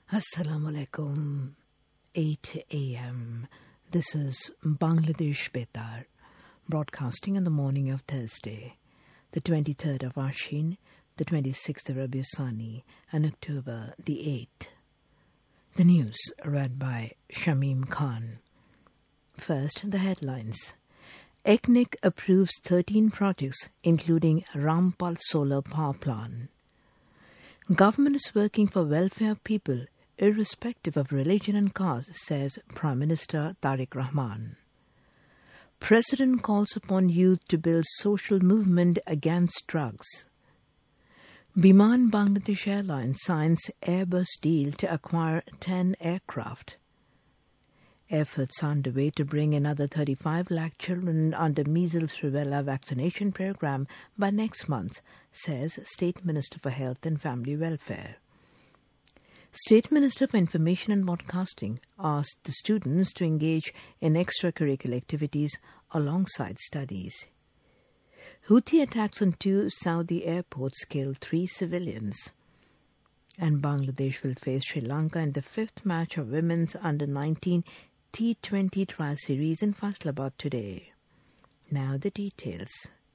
Assalamu alaikum. 8 a.m. This is Bangladesh Betar, broadcasting in the morning of Thursday, the 23rd of Ashin, the 26th of Rabiul Sani, and October the 8th. The news read by Shamim Khan. First, the headlines. ECNIC approves 13 projects, including Rampal Solar Power Plant. Government is working for welfare of people, irrespective of religion and caste, says Prime Minister Tariq Rahman. President calls upon youth to build social movement against drugs. Biman Bangladesh Airlines signs Airbus deal to acquire 10 aircraft. Efforts underway to bring another 35 lakh children under measles-rubella vaccination program by next month, says State Minister for Health and Family Welfare. State Minister for Information and Broadcasting asked the students to engage in extracurricular activities alongside studies. Houthi attacks on 2 Saudi airports killed 3 civilians. And Bangladesh will face Sri Lanka in the 5th match of Women's Under-19 T20 Trial Series in Faisalabad today. Now the details.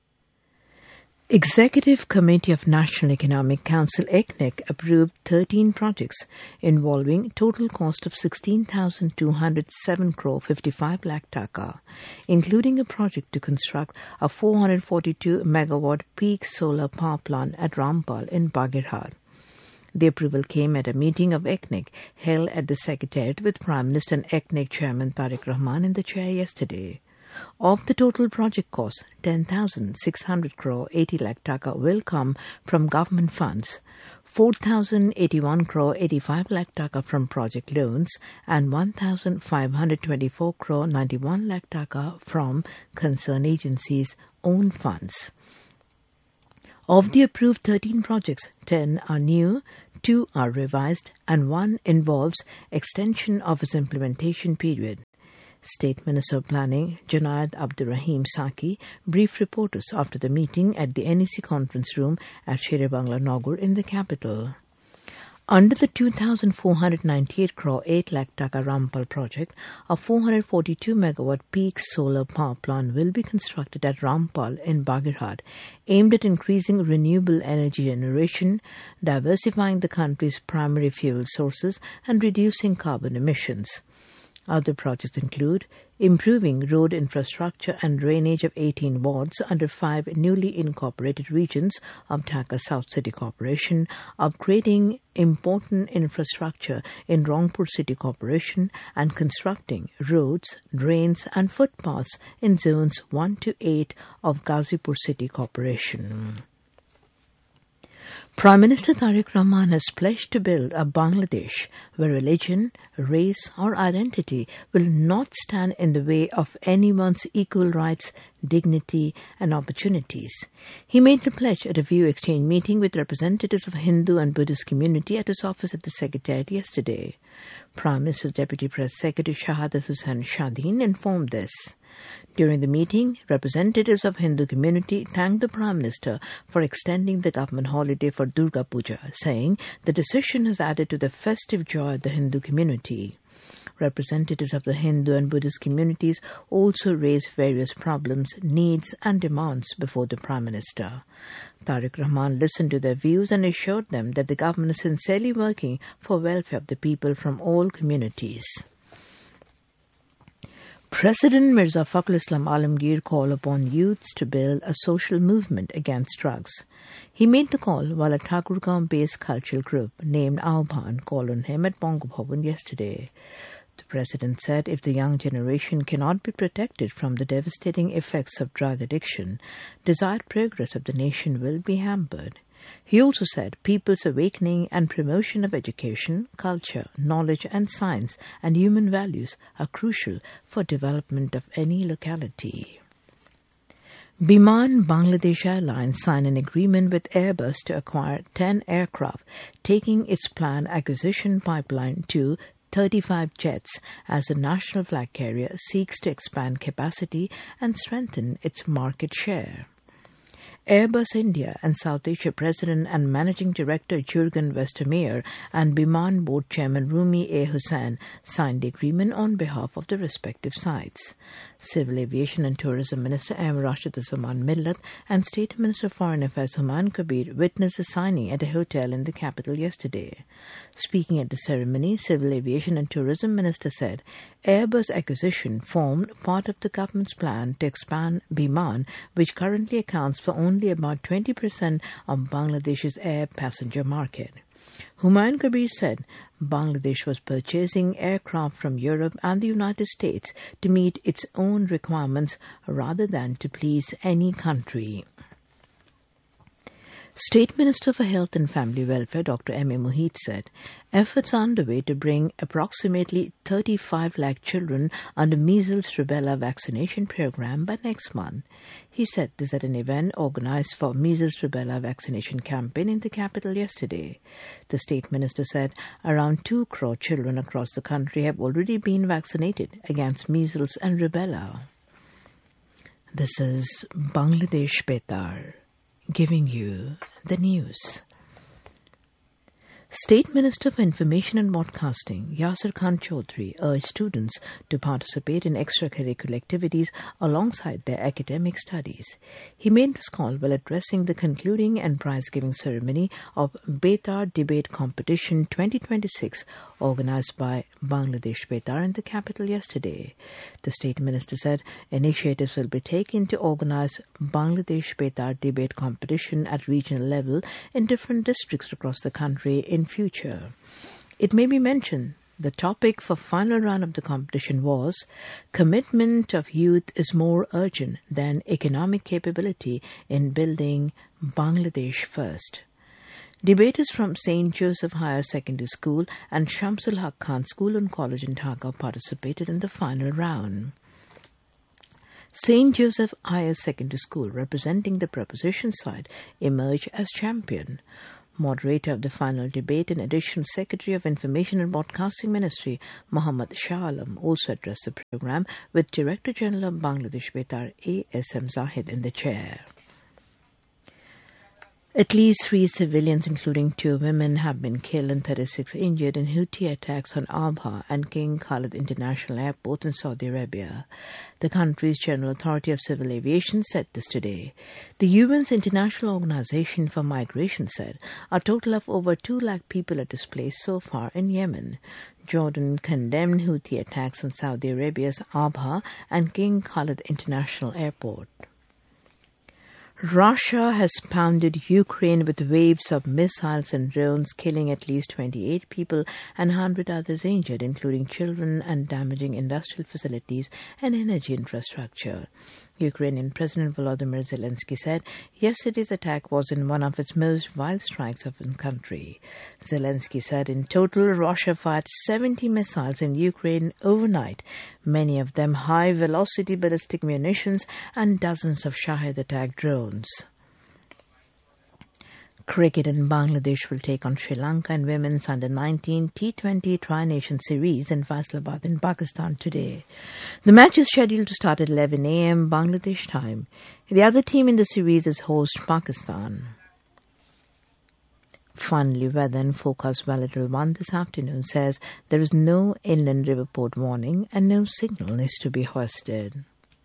Executive Committee of National Economic Council ECNIC approved 13 projects involving total cost of 16,207 crore 55 lakh taka, including a project to construct a 442 megawatt peak solar power plant at Rampal in Bagirhat. The approval came at a meeting of ECNIC held at the Secretariat with Prime Minister and ECNIC Chairman Tariq Rahman in the chair yesterday. Of the total project cost, 10,600 crore 80 lakh taka will come from government funds, 4,081 crore 85 lakh taka from project loans, and 1,524 crore 91 lakh taka from concerned agencies' own funds. Of the approved 13 projects, 10 are new, 2 are revised, and 1 involves extension of its implementation period. State Minister of Planning, Junaid Abdurrahim Saki, briefed reporters after the meeting at the NEC conference room at Sher-e-Bangla Nagar in the capital. Under the 2,498 crore 8 lakh taka Rampal project, a 442 megawatt peak solar power plant will be constructed at Rampal in Bagirhat, aimed at increasing renewable energy generation, diversifying the country's primary fuel sources, and reducing carbon emissions. Other projects include improving road infrastructure and drainage of 18 wards under 5 newly incorporated regions of Dhaka South City Corporation, upgrading important infrastructure in Rangpur City Corporation, and constructing roads, drains and footpaths in zones 1 to 8 of Ghazipur City Corporation. Prime Minister Tariq Rahman has pledged to build a Bangladesh where religion, race or identity will not stand in the way of anyone's equal rights, dignity and opportunities. He made the pledge at a view exchange meeting with representatives of Hindu and Buddhist community at his office at the Secretariat yesterday. Prime Minister's Deputy Press Secretary Shahadat Hussain Shadeen informed this. During the meeting, representatives of Hindu community thanked the Prime Minister for extending the government holiday for Durga Puja, saying the decision has added to the festive joy of the Hindu community. Representatives of the Hindu and Buddhist communities also raised various problems, needs and demands before the Prime Minister. Tariq Rahman listened to their views and assured them that the government is sincerely working for welfare of the people from all communities. President Mirza Fakhrul Islam Alamgir called upon youths to build a social movement against drugs. He made the call while a Thakurgaon-based cultural group named Ahbaan called on him at Bongo Bhavan yesterday. The president said if the young generation cannot be protected from the devastating effects of drug addiction, desired progress of the nation will be hampered. He also said people's awakening and promotion of education, culture, knowledge and science and human values are crucial for development of any locality. Biman Bangladesh Airlines signed an agreement with Airbus to acquire 10 aircraft, taking its planned acquisition pipeline to 35 jets as the national flag carrier seeks to expand capacity and strengthen its market share. Airbus India and South Asia President and Managing Director Jürgen Westermeier and Biman Board Chairman Rumi A. Hussain signed the agreement on behalf of the respective sides. Civil Aviation and Tourism Minister M. Rashid-Zaman Millat and State Minister of Foreign Affairs Humayun Kabir witnessed the signing at a hotel in the capital yesterday. Speaking at the ceremony, Civil Aviation and Tourism Minister said Airbus acquisition formed part of the government's plan to expand Biman, which currently accounts for only about 20% of Bangladesh's air passenger market. Humayun Kabir said Bangladesh was purchasing aircraft from Europe and the United States to meet its own requirements rather than to please any country. State Minister for Health and Family Welfare Dr. M.A. Mohit said efforts are underway to bring approximately 35 lakh children under measles-rubella vaccination program by next month. He said this at an event organized for measles-rubella vaccination campaign in the capital yesterday. The State Minister said around 2 crore children across the country have already been vaccinated against measles and rubella. This is Bangladesh Betar, giving you the news. State Minister for Information and Broadcasting Yasir Khan Chaudhry urged students to participate in extracurricular activities alongside their academic studies. He made this call while addressing the concluding and prize-giving ceremony of Betar Debate Competition 2026 organized by Bangladesh Betar in the capital yesterday. The State Minister said initiatives will be taken to organize Bangladesh Betar Debate Competition at regional level in different districts across the country in future. It may be mentioned the topic for final round of the competition was commitment of youth is more urgent than economic capability in building Bangladesh first. Debaters from St. Joseph Higher Secondary School and Shamsul Haq Khan School and College in Dhaka participated in the final round. St. Joseph Higher Secondary School, representing the proposition side, emerged as champion. Moderator of the final debate and Additional Secretary of Information and Broadcasting Ministry, Muhammad Shah Alam, also addressed the program with Director General of Bangladesh Betar A.S.M. Zahid in the chair. At least 3 civilians, including 2 women, have been killed and 36 injured in Houthi attacks on Abha and King Khalid International Airport in Saudi Arabia. The country's General Authority of Civil Aviation said this today. The UN's International Organization for Migration said a total of over 2 lakh people are displaced so far in Yemen. Jordan condemned Houthi attacks on Saudi Arabia's Abha and King Khalid International Airport. Russia has pounded Ukraine with waves of missiles and drones, killing at least 28 people and 100 others injured, including children, and damaging industrial facilities and energy infrastructure. Ukrainian President Volodymyr Zelensky said yesterday's attack was in one of its most violent strikes of the country. Zelensky said in total Russia fired 70 missiles in Ukraine overnight, many of them high-velocity ballistic munitions and dozens of Shahed attack drones. Cricket in Bangladesh will take on Sri Lanka in Women's Under-19 T20 Tri-Nation Series in Faisalabad in Pakistan today. The match is scheduled to start at 11 a.m. Bangladesh time. The other team in the series is host Pakistan. Finally, weather and forecast Volatile 1 this afternoon says there is no inland river port warning and no signal is to be hoisted.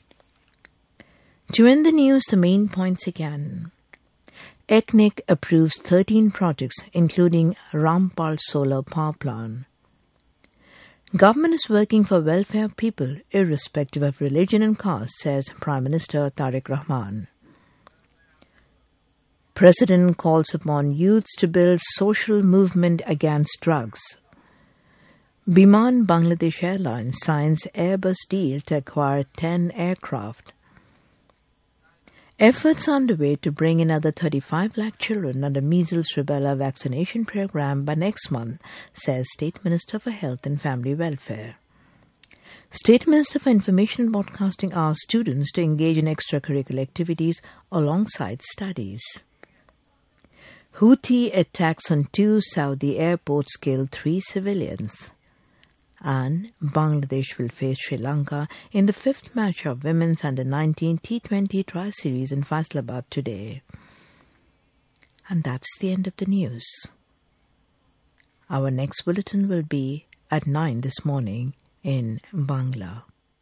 To end the news, the main points again. ECNIC approves 13 projects, including Rampal Solar Power Plant. Government is working for welfare of people, irrespective of religion and caste, says Prime Minister Tariq Rahman. President calls upon youths to build social movement against drugs. Biman Bangladesh Airlines signs Airbus deal to acquire 10 aircraft. Efforts underway to bring another 35 lakh children under measles-rubella vaccination program by next month, says State Minister for Health and Family Welfare. State Minister for Information and Broadcasting asks students to engage in extracurricular activities alongside studies. Houthi attacks on 2 Saudi airports killed 3 civilians. and Bangladesh will face Sri Lanka in the fifth match of Women's Under-19 T20 Tri-Series in Faisalabad today. And that's the end of the news. Our next bulletin will be at 9 this morning in Bangla.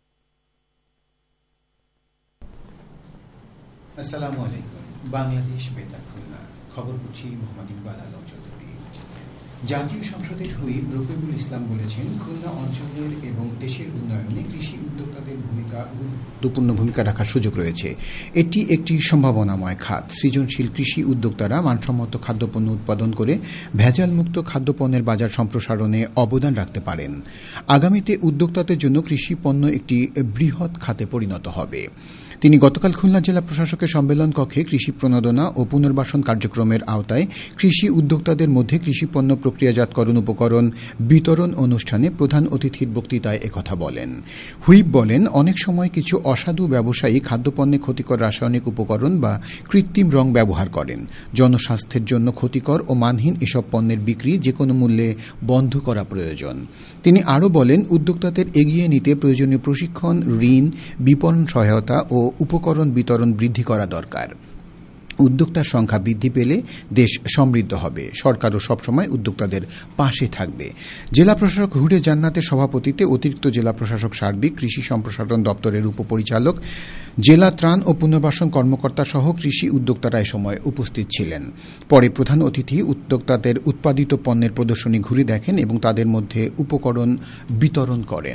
আসসালামু আলাইকুম। বাংলাদেশ বেতার খুলনা খবর পড়ছি মোহাম্মদ ইকবাল আলম চৌধুরী। জাতীয় সংসদের whip Rakibul ইসলাম বলেছেন, খুলনা অঞ্চলের এবং দেশের উন্নয়নে কৃষি উদ্যোক্তাদের গুরুত্বপূর্ণ ভূমিকা রাখার সুযোগ রয়েছে। এটি একটি সম্ভাবনাময় খাত। সৃজনশীল কৃষি উদ্যোক্তারা মানসম্মত খাদ্যপণ্য উৎপাদন করে ভেজালমুক্ত খাদ্যপণ্যের বাজার সম্প্রসারণে অবদান রাখতে পারেন। আগামীতে উদ্যোক্তাদের জন্য কৃষি পণ্য একটি বৃহৎ খাতে পরিণত হবে। তিনি গতকাল খুলনা জেলা প্রশাসকের সম্মেলন কক্ষে কৃষি প্রণোদনা ও পুনর্বাসন কার্যক্রমের আওতায় কৃষি উদ্যোক্তাদের মধ্যে কৃষিপণ্য প্রক্রিয়াজাতকরণ উপকরণ বিতরণ অনুষ্ঠানে প্রধান অতিথির বক্তৃতায় একথা বলেন। হুইপ বলেন, অনেক সময় কিছু অসাধু ব্যবসায়ী খাদ্যপণ্যে ক্ষতিকর রাসায়নিক উপকরণ বা কৃত্রিম রং ব্যবহার করেন। জনস্বাস্থ্যের জন্য ক্ষতিকর ও মানহীন এসব পণ্যের বিক্রি যেকোনো মূল্যে বন্ধ করা প্রয়োজন। তিনি আরও বলেন, উদ্যোক্তাদের এগিয়ে নিতে প্রয়োজনীয় প্রশিক্ষণ, ঋণ, বিপণন সহায়তা ও উপকরণ বিতরণ বৃদ্ধি করা দরকার। উদ্যোক্তার সংখ্যা বৃদ্ধি পেলে দেশ সমৃদ্ধ হবে। সরকারও সবসময় উদ্যোক্তাদের পাশে থাকবে। জেলা প্রশাসক হুডে জান্নাতের সভাপতিত্বে অতিরিক্ত জেলা প্রশাসক সার্বিক, কৃষি সম্প্রসারণ দপ্তরের উপপরিচালক, জেলা ত্রাণ ও পুনর্বাসন কর্মকর্তা সহ কৃষি উদ্যোক্তারা এ সময় উপস্থিত ছিলেন। পরে প্রধান অতিথি উদ্যোক্তাদের উৎপাদিত পণ্যের প্রদর্শনী ঘুরে দেখেন এবং তাদের মধ্যে উপকরণ বিতরণ করেন।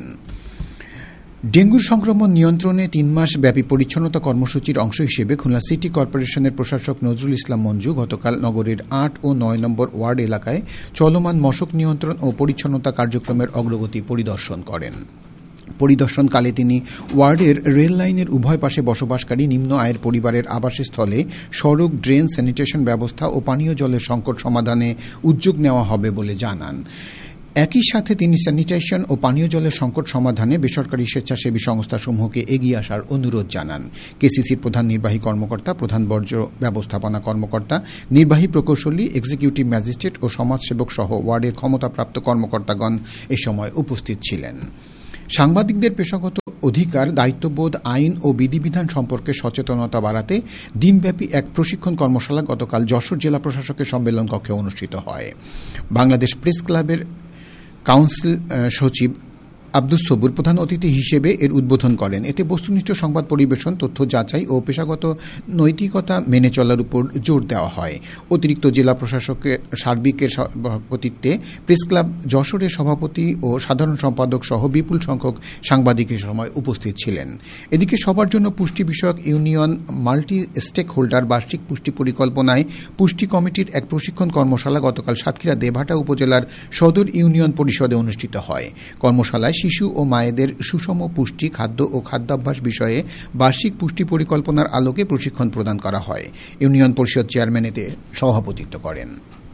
ডেঙ্গুর সংক্রমণ নিয়ন্ত্রণে 3 মাস ব্যাপী পরিচ্ছন্নতা কর্মসূচির অংশ হিসেবে খুলনা সিটি কর্পোরেশনের প্রশাসক নজরুল ইসলাম মঞ্জু গতকাল নগরীর 8 ও 9 নম্বর ওয়ার্ড এলাকায় চলমান মশক নিয়ন্ত্রণ ও পরিচ্ছন্নতা কার্যক্রমের অগ্রগতি পরিদর্শন করেন। পরিদর্শনকালে তিনি ওয়ার্ডের রেল লাইনের উভয় পাশে বসবাসকারী নিম্ন আয়ের পরিবারের আবাসস্থলে সড়ক, ড্রেন, স্যানিটেশন ব্যবস্থা ও পানীয় জলের সংকট সমাধানে উদ্যোগ নেওয়া হবে বলে জানান। একই সাথে তিনি স্যানিটেশন ও পানীয় জলের সংকট সমাধানে বেসরকারি স্বেচ্ছাসেবী সংস্থাসমূহকে এগিয়ে আসার অনুরোধ জানান। কেসিসির প্রধান নির্বাহী কর্মকর্তা, প্রধান বর্জ্য ব্যবস্থাপনা কর্মকর্তা, নির্বাহী প্রকৌশলী, এক্সিকিউটিভ ম্যাজিস্ট্রেট ও সমাজসেবক সহ ওয়ার্ডের ক্ষমতাপ্রাপ্ত কর্মকর্তাগণ এ সময় উপস্থিত ছিলেন। সাংবাদিকদের পেশাগত অধিকার, দায়িত্ববোধ, আইন ও বিধিবিধান সম্পর্কে সচেতনতা বাড়াতে দিনব্যাপী এক প্রশিক্ষণ কর্মশালা গতকাল যশোর জেলা প্রশাসকের সম্মেলন কক্ষে অনুষ্ঠিত হয়। বাংলাদেশ প্রেস ক্লাবের কাউন্সিল সচিব আব্দুস সবুর প্রধান অতিথি হিসেবে এর উদ্বোধন করেন। এতে বস্তুনিষ্ঠ সংবাদ পরিবেশন, তথ্য যাচাই ও পেশাগত নৈতিকতা মেনে চলার উপর জোর দেওয়া হয়। অতিরিক্ত জেলা প্রশাসকের সার্বিকের সভাপতিত্বে প্রেস ক্লাব যশোরের সভাপতি ও সাধারণ সম্পাদক সহ বিপুল সংখ্যক সাংবাদিকের সময় উপস্থিত ছিলেন। এদিকে সবার জন্য পুষ্টি বিষয়ক ইউনিয়ন মাল্টি স্টেক হোল্ডার বার্ষিক পুষ্টি পরিকল্পনায় পুষ্টি কমিটির এক প্রশিক্ষণ কর্মশালা গতকাল সাতক্ষীরা দেভাটা উপজেলার সদর ইউনিয়ন পরিষদে অনুষ্ঠিত হয়। কর্মশালায় শিশু ও মায়েদের সুষম পুষ্টি, খাদ্য ও খাদ্যাভ্যাস বিষয়ে বার্ষিক পুষ্টি পরিকল্পনার আলোকে প্রশিক্ষণ প্রদান করা হয়। ইউনিয়ন পরিষদ চেয়ারম্যান এতে সভাপতিত্ব করেন।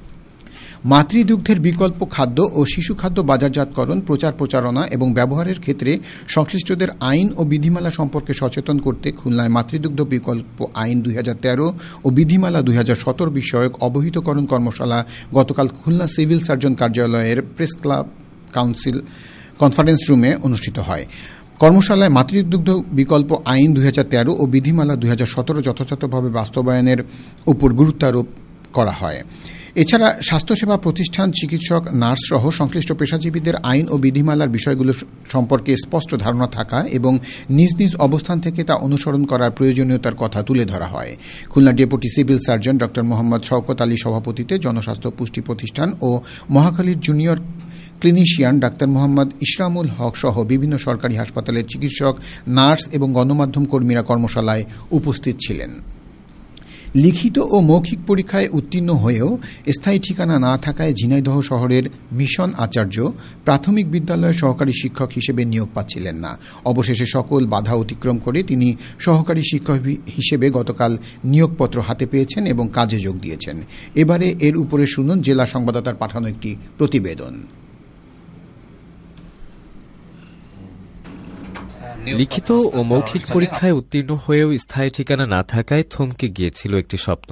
মাতৃদুগ্ধের বিকল্প খাদ্য ও শিশু খাদ্য বাজারজাতকরণ, প্রচার প্রচারণা এবং ব্যবহারের ক্ষেত্রে সংশ্লিষ্টদের আইন ও বিধিমালা সম্পর্কে সচেতন করতে খুলনায় মাতৃদুগ্ধ বিকল্প আইন 2013 ও বিধিমালা 2017 বিষয়ক অবহিতকরণ কর্মশালা গতকাল খুলনা সিভিল সার্জন কার্যালয়ের প্রেস ক্লাব কাউন্সিল কনফারেন্স রুমে অনুষ্ঠিত হয়। কর্মশালায় মাতৃদুগ্ধ বিকল্প আইন 2013 ও বিধিমালা 2017 যথাযথভাবে বাস্তবায়নের উপর গুরুত্ব আরোপ করা হয়। এছাড়া স্বাস্থ্যসেবা প্রতিষ্ঠান, চিকিৎসক, নার্স সহ সংশ্লিষ্ট পেশাজীবীদের আইন ও বিধিমালার বিষয়গুলো সম্পর্কে স্পষ্ট ধারণা থাকা এবং নিজ নিজ অবস্থান থেকে তা অনুসরণ করার প্রয়োজনীয়তার কথা তুলে ধরা হয়। খুলনা ডেপুটি সিভিল সার্জন ড. মোহাম্মদ শওকত আলী সভাপতিত্বে জনস্বাস্থ্য পুষ্টি প্রতিষ্ঠান ও মহাখালীর জুনিয়র ক্লিনিশিয়ান ডাক্তার মোহাম্মদ ইশরামুল হক সহ বিভিন্ন সরকারি হাসপাতালের চিকিৎসক, নার্স এবং গণমাধ্যম কর্মীরা কর্মশালায় উপস্থিত ছিলেন। লিখিত ও মৌখিক পরীক্ষায় উত্তীর্ণ হয়েও স্থায়ী ঠিকানা না থাকায় ঝিনাইদহ শহরের মিশন আচার্য প্রাথমিক বিদ্যালয়ে সহকারী শিক্ষক হিসেবে নিয়োগ পাচ্ছিলেন না। অবশেষে সকল বাধা অতিক্রম করে তিনি সহকারী শিক্ষক হিসেবে গতকাল নিয়োগপত্র হাতে পেয়েছেন এবং কাজে যোগ দিয়েছেন। এবারে এর উপরে শুনুন জেলা সংবাদদাতার পাঠানো একটি প্রতিবেদন। লিখিত ও মৌখিক পরীক্ষায় উত্তীর্ণ হয়েও স্থায়ী ঠিকানা না থাকায় থমকে গিয়েছিল একটি স্বপ্ন।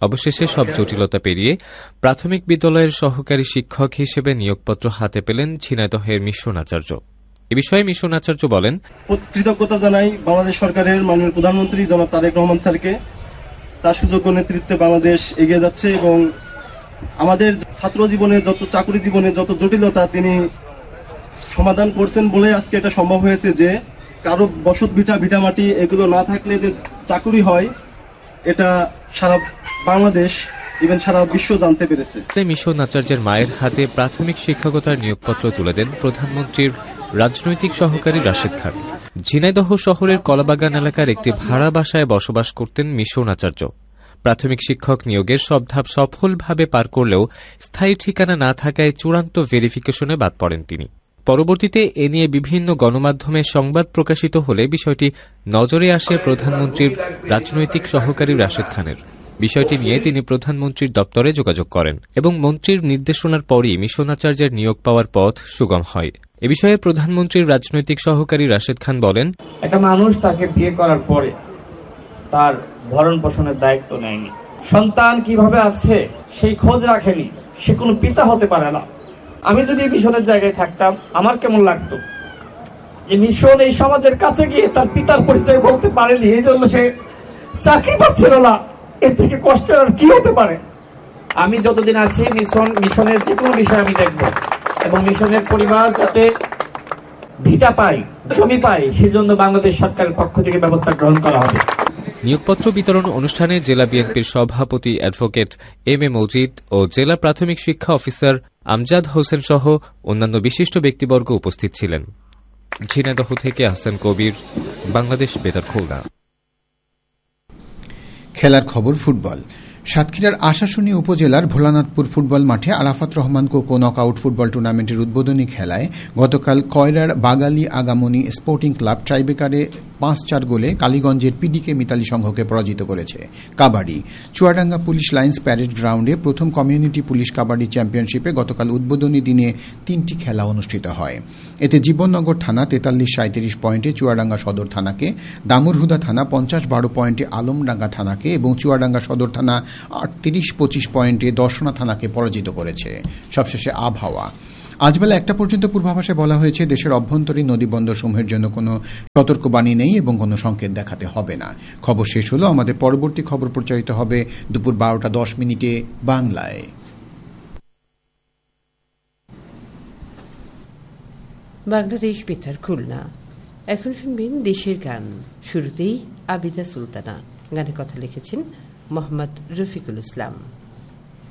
অবশেষে সব জটিলতা পেরিয়ে প্রাথমিক বিদ্যালয়ের সহকারী শিক্ষক হিসেবে নিয়োগপত্র হাতে পেলেন ঝিনাইদহের মিশন আচার্য। এ বিষয়ে মিশন আচার্য বলেন, কৃতজ্ঞতা জানাই বাংলাদেশ সরকারের মাননীয় প্রধানমন্ত্রী জনাব তারেক রহমান স্যারকে। তার সুযোগ্য নেতৃত্বে বাংলাদেশ এগিয়ে যাচ্ছে এবং আমাদের ছাত্র জীবনে যত চাকরি জীবনে যত জটিলতা তিনি সমাধান করছেন বলে আজকে এটা সম্ভব হয়েছে যে কারো বসত ভিটামাটি এগুলো না থাকলে যে চাকরি হয় এটা সারা বাংলাদেশ ইভেন সারা বিশ্ব জানতে পেরেছে। মিশন আচার্যের মায়ের হাতে প্রাথমিক শিক্ষকতার নিয়োগপত্র তুলে দেন প্রধানমন্ত্রীর রাজনৈতিক সহকারী রাশেদ খান। ঝিনাইদহ শহরের কলাবাগান এলাকার একটি ভাড়া বাসায় বসবাস করতেন মিশন আচার্য। প্রাথমিক শিক্ষক নিয়োগের সব ধাপ সফলভাবে পার করলেও স্থায়ী ঠিকানা না থাকায় চূড়ান্ত ভেরিফিকেশনে বাদ পড়েন তিনি। পরবর্তীতে এ নিয়ে বিভিন্ন গণমাধ্যমে সংবাদ প্রকাশিত হলে বিষয়টি নজরে আসে প্রধানমন্ত্রীর রাজনৈতিক সহকারী রাশেদ খানের। বিষয়টি নিয়ে তিনি প্রধানমন্ত্রীর দপ্তরে যোগাযোগ করেন এবং মন্ত্রীর নির্দেশনার পরই মিশন আচার্যের নিয়োগ পাওয়ার পথ সুগম হয়। এ বিষয়ে প্রধানমন্ত্রীর রাজনৈতিক সহকারী রাশেদ খান বলেন, একটা মানুষ তাকে বিয়ে করার পরে তার ভরণ পোষণের দায়িত্ব নেয়নি, সন্তান কিভাবে আছে সেই খোঁজ রাখেনি, সে কোনো পিতা হতে পারে না। আমি যদি মিশনের জায়গায় থাকতাম আমার কেমন লাগতো যে মিশন এই সমাজের কাছে গিয়ে তার পিতার পরিচয় বলতে পারেনি, এই জন্য সে চাকরি পাচ্ছিল না। এর থেকে কষ্টের আর কি হতে পারে? আমি যতদিন আছি মিশনের যে কোনো বিষয় আমি দেখব এবং মিশনের পরিবার যাতে ভিটা পায়, জমি পায়, সেজন্য বাংলাদেশ সরকারের পক্ষ থেকে ব্যবস্থা গ্রহণ করা হবে। নিয়োগপত্র বিতরণ অনুষ্ঠানে জেলা বিএনপির সভাপতি অ্যাডভোকেট এম এ মজিদ ও জেলা প্রাথমিক শিক্ষা অফিসার আমজাদ হোসেন সহ অন্যান্য বিশিষ্ট ব্যক্তিবর্গ উপস্থিত ছিলেন। ঝিনাইদহ থেকে আহসান কবির, বাংলাদেশ বেতার খুলনা। খেলার খবর ফুটবল। সাতক্ষীরার আশাশুনি উপজেলার ভোলানাথপুর ফুটবল মাঠে Arafat Rahman cocoa knockout football টুর্নামেন্টের উদ্বোধনী খেলায় গতকাল কয়রার বাগালী আগামনী স্পোর্টিং ক্লাব ট্রাইবেকারে ৫-৪ গোলে কালীগঞ্জের পিডিকে মিতালী সংঘকে পরাজিত করেছে। Kabaddi. Chuadanga police lines parade গ্রাউন্ডে প্রথম কমিউনিটি পুলিশ কাবাডি চ্যাম্পিয়নশিপে গতকাল উদ্বোধনী দিনে ৩টি খেলা অনুষ্ঠিত হয়। এতে জীবননগর থানা ৪৩-৩৭ পয়েন্টে চুয়াডাঙ্গা সদর থানাকে, দামুরহুদা থানা ৫০-১২ পয়েন্টে আলমডাঙ্গা থানাকে এবং চুয়াডাঙ্গা সদর থানা ৩৮-২৫ পয়েন্টে দর্শনা থানাকে পরাজিত করেছে। সবশেষে আবহাওয়া। আজ বেলা ১টা পর্যন্ত পূর্বাভাসে বলা হয়েছে দেশের অভ্যন্তরীণ নদীবন্দর সমূহের জন্য কোনো সতর্কবাণী নেই এবং কোনো সংকেত দেখাতে হবে না। খবর শেষ হলো। আমাদের পরবর্তী খবর প্রচারিত হবে দুপুর ১২টা ১০ বাংলায়। বাংলাদেশ বেতার খুলনা। এখন শুনবেন দেশের গান। শুরুতেই আবিদা সুলতানা। গানের কথা লিখেছেন মোহাম্মদ রফিকুল ইসলাম।